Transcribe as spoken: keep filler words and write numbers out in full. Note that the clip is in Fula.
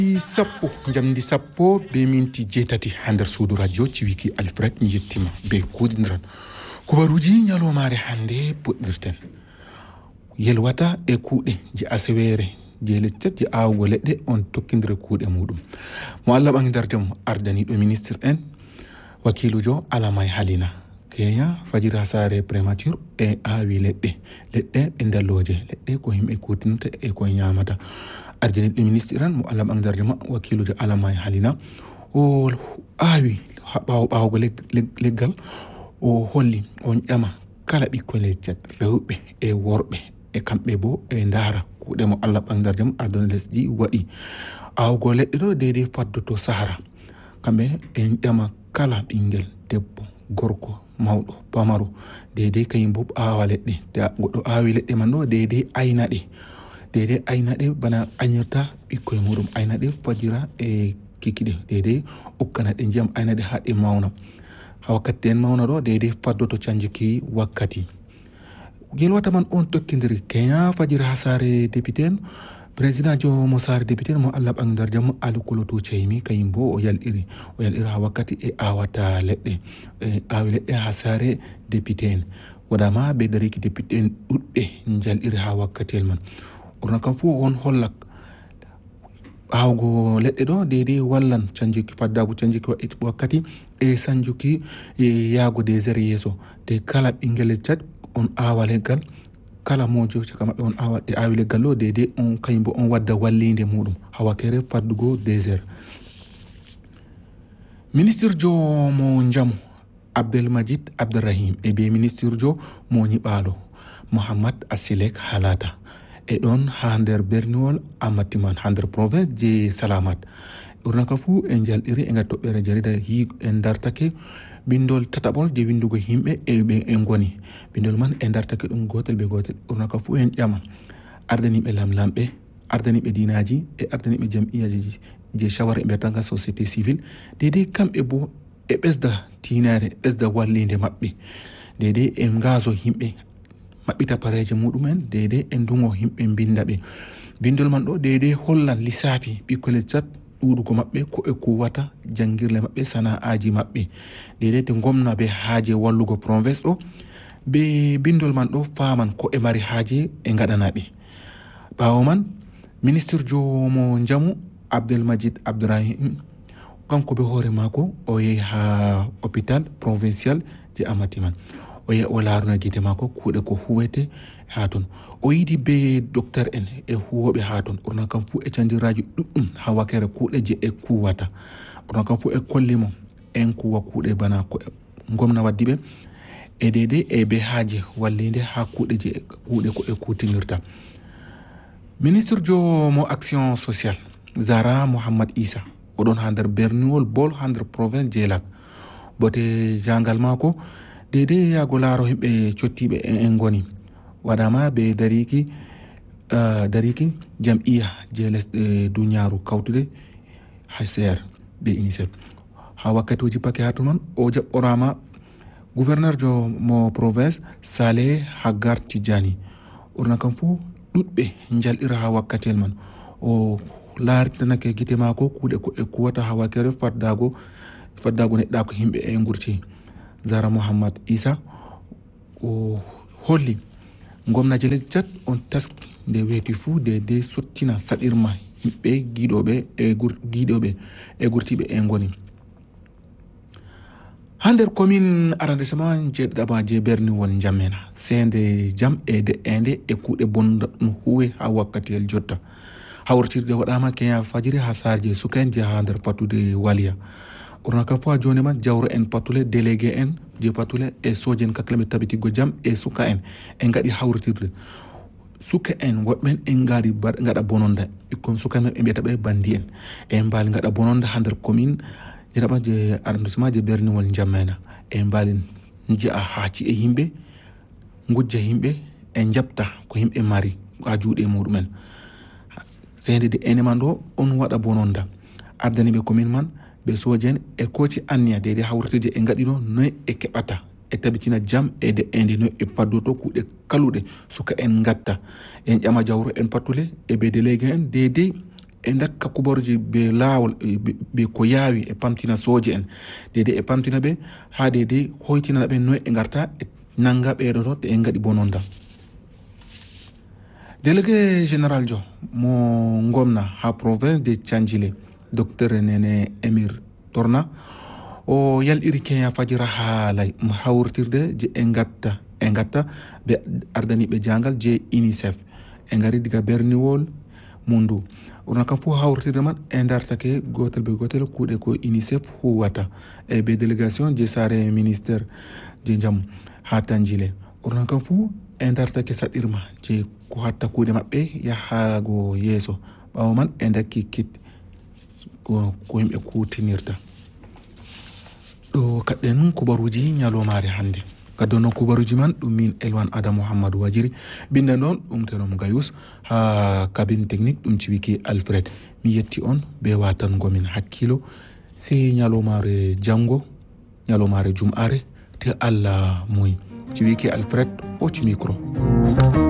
sappo jamdi sappo be minti jetati ha nder suudu radio ciwiki Alfred mi yettima be kudindiran kubaruji nyalomare hande poddirten yelwata e kuude je asewere je leccat je awgo ledde on tokkindire kuude mudum mo Allah bangi dardem ardani do ministre en wakilujo alamay halina Kenya fajira sare premature e awi ledde ledde e ndalloje ledde ko himbe kutinta e ko nyamata ardani do ministre en mo Allah bangi dardem wakilujo alamay halina o awi bawo bawo leggal o holli on ƴama kala ɓikko leccat rewɓe e worɓe e kamɓe bo e ndaara kuuɗe mo Allah ɓangdardem ardona lesdi waɗi awgo leɗɗe ɗo deydey faddoto sahara kamɓe en ƴama kala ɓinguel debbo gorko mawɗo pamaro deydey kañum bo awa leɗɗe te goɗɗo awi leɗɗe man ɗo deydey ayna ɗe deydey ayna ɗe bana añirta ɓikkoye muɗum ayna ɗe fajira e kikiɗe deydey ukkana ɗe ndiyam ayna ɗe ha ɗe mawna ha wakkati en mawna ɗo deydey faddoto canjiki wakkati gelwata man on tokkidiri Kenya fajira ha sare député en président jomo sare député mo Allah ɓangdar jam alukoloto ceymi kañum bo o yalɗiri o yalɗiri ha wakkati e awata leɗɗe e awi leɗɗe ha sare député en waɗama ɓe dariki député en ɗuɗɓe jalɗiri ha wakkatel man ɓurna kam fu won hollak awgo leɗɗe ɗo deydey wallan canjuki faddago canjuki wakkati e sanjuki e yaago des heures yeeso te kala ɓinguel leccat on awa leggal kala mojo caka maɓɓe on awa ɗe awi leggal ɗo deydey on kañum bo on wadda wallide muɗum ha wakere faddugo des heures ministre jo mo jamu Abdelmajid Abderrahim e be ministre jo mo ñiɓalo Mohamad Asilek halata e ɗon ha nder berniwol amatiman ha nder province je Salamat ɓurna ka fu en jalɗiri e ngal toɓɓere jarida hi en dartake bindol tataɓol je windugo himɓe e ɓe en goni bindol man e dartake ɗum gotel be gotel ɓurna ka fu en ƴama ardaniɓe lamlamɓe ardaniɓe dinaji e ardaniɓe jam'iyaji je shawara e mbiyatanga société civile deydey kamɓe bo e ɓesda tinare ɓesda wallide maɓɓe deydey e ngaso himɓe maɓɓita pareje muɗumen deydey e ndungo himɓe binda ɓe bindol man ɗo deydey hollan lissafi ɓikkole cat ɗuɗugo maɓɓe ko e kuwata jangirle maɓɓe sana'aji maɓɓe deydey te gomna be haaje wallugo province ɗo be bindol man ɗo faman ko e mari haaje e gaɗanaɓe ɓawo man ministre jomo jamu Abdelmajid Abderrahim kanko be hoore mako o yehi ha hôpital provincial je Amati man o yehi o laruna guite mako kuuɗe ko huwete ha ton o yidi be docteur en e huwoɓe ha ton ɓurna kam fu e candiraji ɗuɗɗum ha wakere kuuɗe je e kuwata ɓurna kam fu e kollimo en kuwa kuuɗe bana ko gomna waddi ɓe e deydey e be haaje wallide ha kuuɗe je kuuɗe ko e kutinirta ministre jomo action sociale Zara Mohammad Issa oɗon ha nder berniwol bol ha nder province Djelak bote jangal mako deydey yago laaro himɓe cottiɓe en goni waɗama be dariki uh, dariki jam'iya je lesɗe duniyaru kawtude H C R be UNICEF ha wakkatuji pake ha toon o jaɓɓorama gouverneur jo mo province Saleh Hagar Tidjani ɓurna kam fu ɗuɗɓe jalɗira ha wakkatel man o laaritanake guite mako kuuɗe ko e kuwata ha wakere faddago faddago neɗɗa ko himɓe e gurti Zara Mohammad Issa o holli gomnaji lesdi Tchad on taski nde weeti fuu de de sottina saɗirma himɓe giiɗoɓe e giiɗoɓe e gurtiɓe e goni ha nder commune arrondissement je ɗiɗaɓa je berniwol jammena sende jam e de ende e kuuɗe bonda ɗum huwe ha wakkatiyel jotta hawrtirde waɗama Kenya fajiri ha sarje sukaen je ha nder fattude waliya ɓurna kam fu ha joni man jawro en patule délégué en je patule e soje en kakleɓe tabitigo jam e suka en e gaɗi hawritirde suka en woɓɓen en gaari gaɗa bononda ɓikkon suka men ɓe mbiyata ɓe bandi en e mbali gaɗa bononda ha nder commune jeɗaɓa je arrondissement je berniwol jammena e mbali jia ha ci e yimɓe gujja yimɓe e jabta ko yimɓe mari ha juuɗe muɗumen sede de ene man ɗo on waɗa bononda ardaniɓe commune man ɓe soje en e koci anniya deydey hawrtide e gaɗiɗo noy e keɓata e tabitina jam e de ende noy e paddoto kuuɗe kaluɗe suka en gatta en ƴama jawro en pattule e ɓe délégué en deydey e dakka kuborji be laawol be ko yaawi e pamtina sooje en dede e pamtina ɓe ha dede hoytina ɓe noy e garta e nanga ɓeɗo to e ngadi bononda. Délégué général jo mo ngomna ha province de Thiandjilé docteur Nene Emir Torna o yalɗiri Kenya fajira haalay mo hawrtirde je e gatta e gatta ɓe ardaniɓe jangal je UNICEF e ngari diga berniwol mundu ona kam fof hawrtirde man e dartake gotel be gotel kuuɗe ko UNICEF huwata e be délégation je sare ministère je jaam ha Thiandjilé ona kam fof e dartake saɗirma je ko hatta kuuɗe maɓɓe yahago yeeso ɓawo man e dakki kit ko ko yimɓe kutinirta. ɗo kaɗɗen kubaruji ñalomare hande kaddono kubaruji man ɗum min Elwan Adam Mouhamadou Wajiri binda noon ɗum tenom Gayus ha cabine technique ɗum ciwiki Alfred mi yetti on be watan gomin hakkilo si ñalomare jango ñalomare jum'are te Allah moy ciwiki Alfred o ci micro.